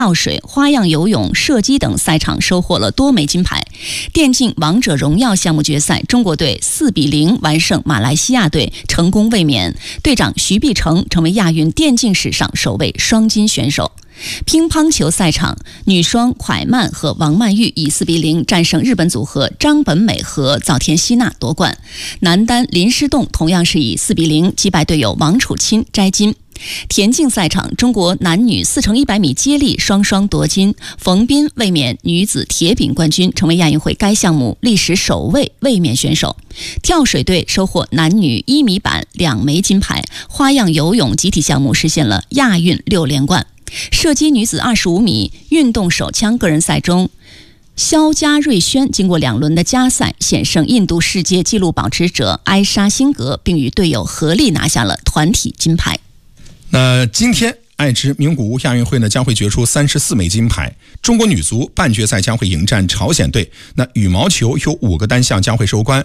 跳水、花样游泳、射击等赛场收获了多枚金牌。电竞王者荣耀项目决赛，中国队4-0完胜马来西亚队，成功卫冕。队长徐碧城成为亚运电竞史上首位双金选手。乒乓球赛场，女双蒯曼和王曼玉以4-0战胜日本组合张本美和早田希娜夺冠。男单林诗栋同样是以4-0击败队友王楚钦摘金。田径赛场，中国男女4×100米接力双双夺金，冯彬卫冕女子铁饼冠军，成为亚运会该项目历史首位卫冕选手。跳水队收获男女1米板2枚金牌，花样游泳集体项目实现了亚运6连冠。射击女子25米运动手枪个人赛中，肖佳瑞轩经过2轮的加赛，险胜印度世界纪录保持者埃莎辛格，并与队友合力拿下了团体金牌。 那今天爱知名古屋亚运会呢将会决出34枚金牌，中国女足半决赛将会迎战朝鲜队。那羽毛球有5个单项将会收官，